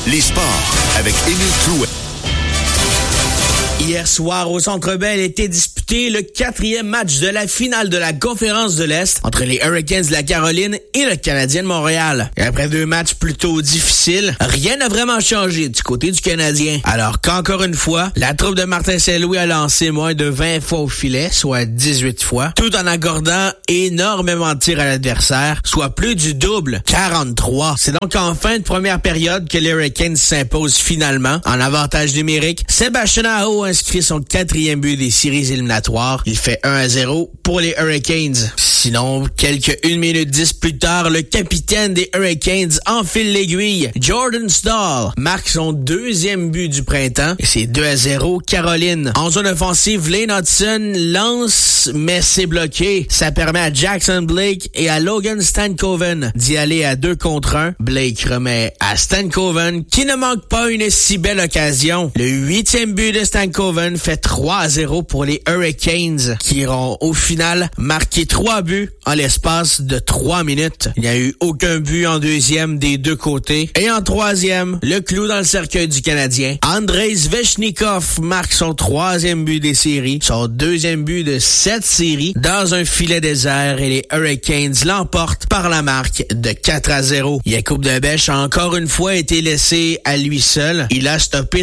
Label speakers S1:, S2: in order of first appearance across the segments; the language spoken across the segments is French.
S1: Les sports avec Émile Clouet.
S2: Hier soir, au Centre Bell, était disputé le 4e match de la finale de la Conférence de l'Est entre les Hurricanes de la Caroline et le Canadien de Montréal. Et après 2 matchs plutôt difficiles, rien n'a vraiment changé du côté du Canadien. Alors qu'encore une fois, la troupe de Martin Saint-Louis a lancé moins de 20 fois au filet, soit 18 fois, tout en accordant énormément de tirs à l'adversaire, soit plus du double, 43. C'est donc en fin de première période que les Hurricanes s'imposent finalement. En avantage numérique, Sébastien Aho inscrit son 4e but des séries éliminatoires. Il fait 1-0 pour les Hurricanes. Sinon, quelques 1 minute 10 plus tard, le capitaine des Hurricanes enfile l'aiguille. Jordan Staal marque son 2e but du printemps et c'est 2-0 Caroline. En zone offensive, Lane Hudson lance, mais c'est bloqué. Ça permet à Jackson Blake et à Logan Stankoven d'y aller à 2 contre 1. Blake remet à Stankoven qui ne manque pas une si belle occasion. Le 8e but de Stankoven fait 3-0 pour les Hurricanes qui auront au final marqué 3 buts en l'espace de 3 minutes. Il n'y a eu aucun but en 2e des 2 côtés. Et en 3e, le clou dans le cercueil du Canadien. Andrei Svechnikov marque son 3e but des séries, son 2e but de 7 séries dans un filet désert et les Hurricanes l'emportent par la marque de 4-0. Jakub Debèche a encore une fois été laissé à lui seul. Il a stoppé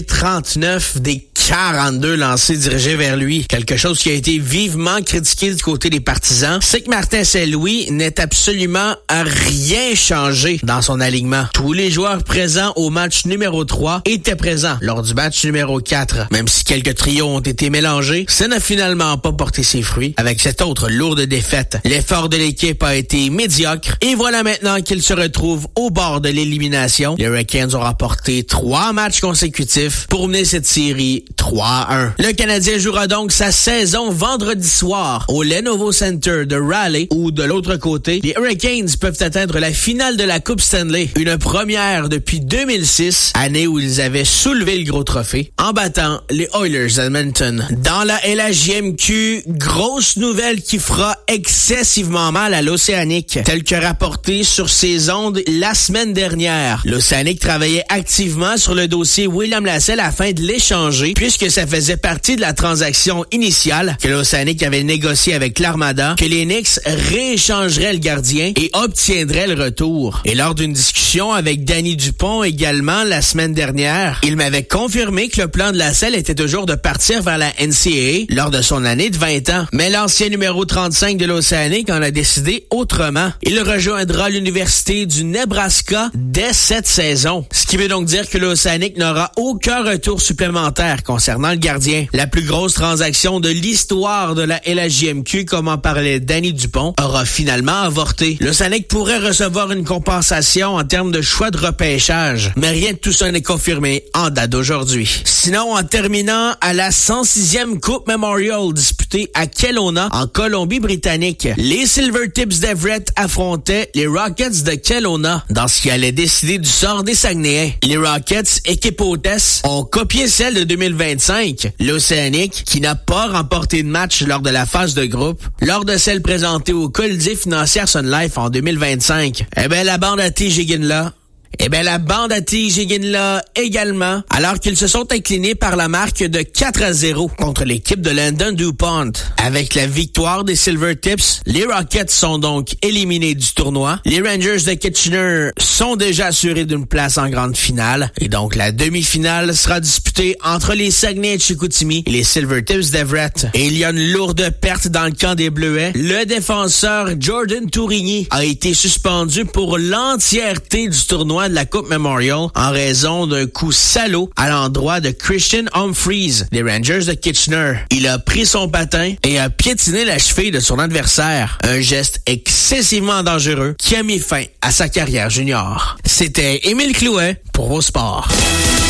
S2: 39 des 42 lancés dirigés vers lui. Quelque chose qui a été vivement critiqué du côté des partisans, c'est que Martin Saint-Louis n'est absolument rien changé dans son alignement. Tous les joueurs présents au match numéro 3 étaient présents lors du match numéro 4. Même si quelques trios ont été mélangés, ça n'a finalement pas porté ses fruits. Avec cette autre lourde défaite, l'effort de l'équipe a été médiocre et voilà maintenant qu'ils se retrouvent au bord de l'élimination. Les Hurricanes ont remporté 3 matchs consécutifs pour mener cette série 3-1. Le Canadien jouera donc sa saison vendredi soir au Lenovo Center de Raleigh où, de l'autre côté, les Hurricanes peuvent atteindre la finale de la Coupe Stanley, une première depuis 2006, année où ils avaient soulevé le gros trophée, en battant les Oilers d'Edmonton. Dans la LHJMQ, grosse nouvelle qui fera excessivement mal à l'Océanique, tel que rapporté sur ses ondes la semaine dernière. L'Océanique travaillait activement sur le dossier William Lassell afin de l'échanger, puisque ça faisait partie de la transaction initiale que l'Océanique avait négocié avec l'Armada, que les Knicks rééchangeraient le gardien et obtiendraient le retour. Et lors d'une discussion avec Danny Dupont également la semaine dernière, il m'avait confirmé que le plan de Lassell était toujours de partir vers la NCAA lors de son année de 20 ans. Mais l'ancien numéro 35 de l'Océanique en a décidé autrement. Il rejoindra l'Université du Nebraska dès cette saison. Ce qui veut donc dire que l'Océanique n'aura aucun retour supplémentaire concernant le gardien. La plus grosse transaction de l'histoire de la LHJMQ, comme en parlait Danny Dupont, aura finalement avorté. L'Océanique pourrait recevoir une compensation en termes de choix de repêchage, mais rien de tout ça n'est confirmé en date d'aujourd'hui. Sinon, en terminant à la 106e Coupe Memorial disputée à Kelowna, en Colombie-Britannique, les Silvertips d'Everett affrontaient les Rockets de Kelowna dans ce qui allait décider du sort des Saguenayens. Les Rockets, équipe hôtesse, ont copié celle de 2025, l'Océanique, qui n'a pas remporté de match lors de la phase de groupe, lors de celle présentée au Colisée Financière Sun Life en 2025. La bande à Tigigin-là également, alors qu'ils se sont inclinés par la marque de 4-0 contre l'équipe de Landon DuPont. Avec la victoire des Silvertips, les Rockets sont donc éliminés du tournoi. Les Rangers de Kitchener sont déjà assurés d'une place en grande finale. Et donc la demi-finale sera disputée entre les Saguenay de Chicoutimi et les Silvertips d'Everett. Et il y a une lourde perte dans le camp des Bleuets. Le défenseur Jordan Tourigny a été suspendu pour l'entièreté du tournoi de la Coupe Memorial en raison d'un coup salaud à l'endroit de Christian Humphries des Rangers de Kitchener. Il a pris son patin et a piétiné la cheville de son adversaire. Un geste excessivement dangereux qui a mis fin à sa carrière junior. C'était Émile Clouet pour Vos Sports.